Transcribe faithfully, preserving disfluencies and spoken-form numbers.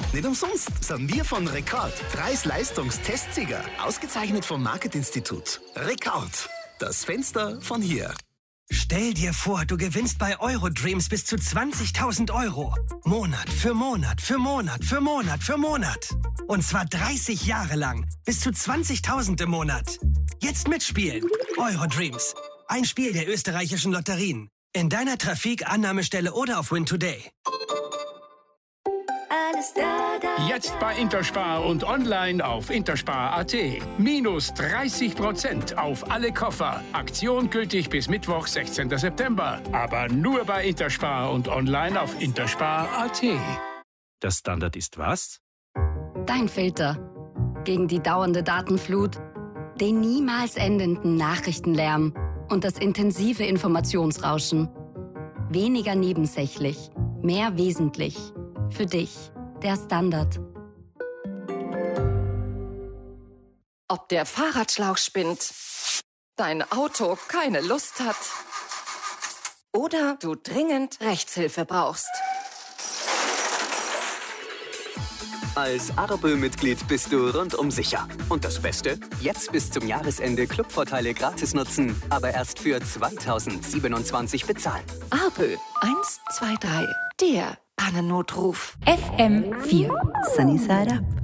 Nicht umsonst sind wir von Rekord Preis-Leistungs-Testsieger, ausgezeichnet vom Market-Institut. Rekord, das Fenster von hier. Stell dir vor, du gewinnst bei Eurodreams bis zu zwanzigtausend Euro. Monat für Monat für Monat für Monat für Monat. Und zwar dreißig Jahre lang. Bis zu zwanzigtausend im Monat. Jetzt mitspielen. Eurodreams. Ein Spiel der österreichischen Lotterien. In deiner Trafik, Annahmestelle oder auf Win Today. Alles da, da, Jetzt bei Interspar und online auf interspar punkt at. Minus dreißig Prozent auf alle Koffer. Aktion gültig bis Mittwoch, sechzehnten September. Aber nur bei Interspar und online auf interspar punkt at. Der Standard ist was? Dein Filter. Gegen die dauernde Datenflut, den niemals endenden Nachrichtenlärm und das intensive Informationsrauschen. Weniger nebensächlich, mehr wesentlich. Für dich, der Standard. Ob der Fahrradschlauch spinnt, dein Auto keine Lust hat oder du dringend Rechtshilfe brauchst. Als Arabö-Mitglied bist du rundum sicher. Und das Beste? Jetzt bis zum Jahresende Clubvorteile gratis nutzen, aber erst für zweitausendsiebenundzwanzig bezahlen. Arabö, eins, zwei, drei, der Pannennotruf. F M vier. Sunny Side Up.